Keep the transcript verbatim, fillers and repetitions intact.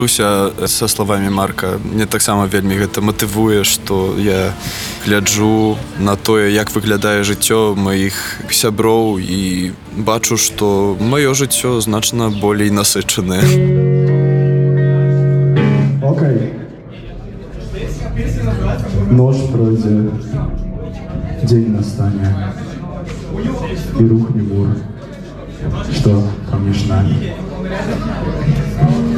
Уся са словамі Марка, мне таксама вельмі гэта матывуе, што я гляджу на тое, як выглядае жыццё маіх сяброў і бачу, што маё жыццё значна болей насычанае. Окей. Нож пройдзе, дзень настане, і рухне мур, што паміж намі.